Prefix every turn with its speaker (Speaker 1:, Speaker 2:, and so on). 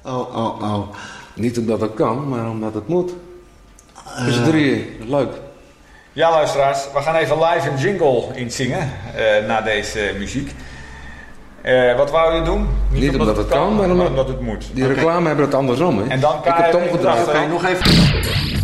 Speaker 1: Oh.
Speaker 2: Niet omdat het kan, maar omdat het moet. Met z'n drieën, leuk.
Speaker 3: Ja, luisteraars, we gaan even live een jingle inzingen na deze muziek. Wat wou je doen?
Speaker 2: Niet omdat het kan, maar
Speaker 3: omdat het moet.
Speaker 2: Die reclame hebben het andersom, hè?
Speaker 3: En dan
Speaker 2: ik heb het omgedraaid.
Speaker 1: Oké, nog even.